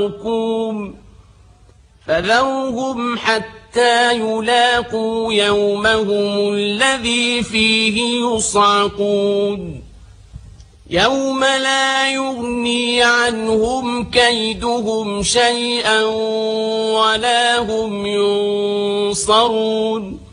فذرهم حتى يلاقوا يومهم الذي فيه يصعقون يوم لا يغني عنهم كيدهم شيئا ولا هم ينصرون